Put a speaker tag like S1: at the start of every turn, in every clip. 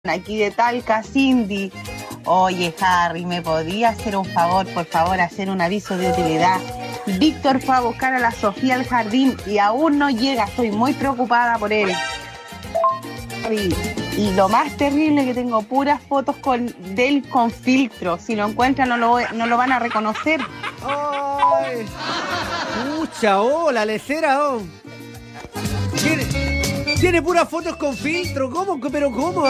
S1: Aquí de Talca, Cindy. Oye, Harry, ¿me podía hacer un favor, por favor, hacer un aviso de utilidad? Víctor fue a buscar a la Sofía al jardín y aún no llega. Estoy muy preocupada por él. Y lo más terrible que tengo puras fotos de él con filtro. Si lo encuentran no lo van a reconocer.
S2: ¡Ay! ¡Pucha, la lecera, Tiene puras fotos con filtro. ¿Cómo? ¿Pero cómo,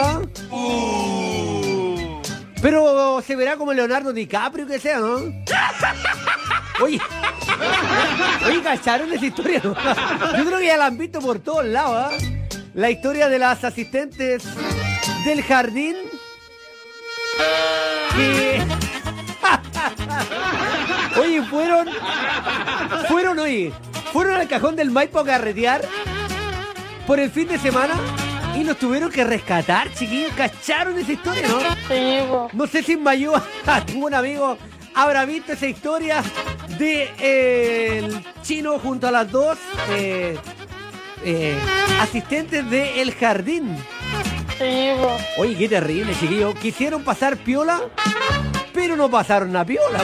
S2: Pero se verá como Leonardo DiCaprio que sea, ¿no? Oye, ¿cacharon esa historia? ¿No? Yo creo que ya la han visto por todos lados, La historia de las asistentes del jardín que... Oye, fueron al cajón del Maipo a carretear por el fin de semana y nos tuvieron que rescatar, chiquillos. ¿Cacharon esa historia, no?
S3: Sí,
S2: no sé si en Mayúa un amigo habrá visto esa historia de el chino junto a las dos asistentes del jardín.
S3: Sí,
S2: Oye, qué terrible, chiquillos. Quisieron pasar piola, pero no pasaron la piola,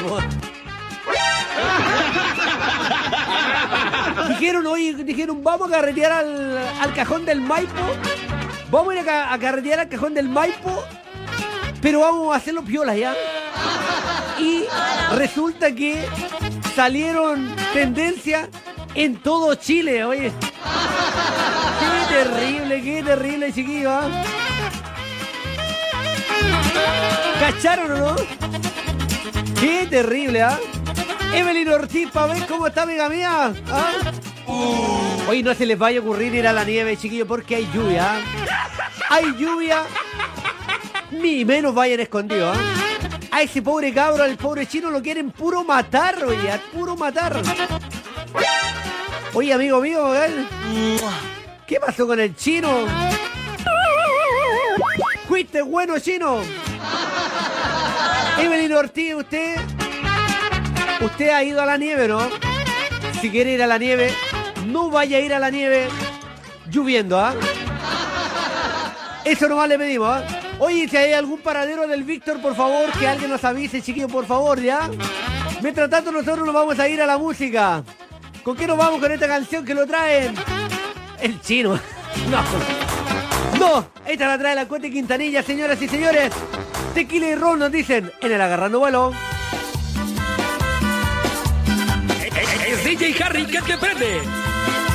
S2: Dijeron, vamos a carretear al cajón del Maipo. Vamos a ir a carretear al cajón del Maipo, pero vamos a hacerlo piolas, ¿ya? Y resulta que salieron tendencia en todo Chile, oye. Qué terrible, chiquillo, ¿Cacharon o no? Qué terrible, Evelyn Ortiz, para ver cómo está, amiga mía. Hoy no se les vaya a ocurrir ir a la nieve, chiquillos, porque hay lluvia. Hay lluvia. Ni menos vayan escondidos. A ese pobre cabro, al pobre chino, lo quieren puro matar, oye, puro matar. Oye, amigo mío, ¿qué pasó con el chino? ¿Fuiste bueno, chino? Evelyn Ortiz, usted ha ido a la nieve, ¿no? Si quiere ir a la nieve, no vaya a ir a la nieve lloviendo, Eso nomás le pedimos, Oye, si hay algún paradero del Víctor, por favor, que alguien nos avise, chiquillos, por favor, ¿ya? Mientras tanto, nosotros nos vamos a ir a la música. ¿Con qué nos vamos con esta canción que lo traen? El chino. No, esta la trae la Cote Quintanilla, señoras y señores. Tequila y ron nos dicen en el Agarrando Vuelo.
S4: Es DJ Harry que te prende.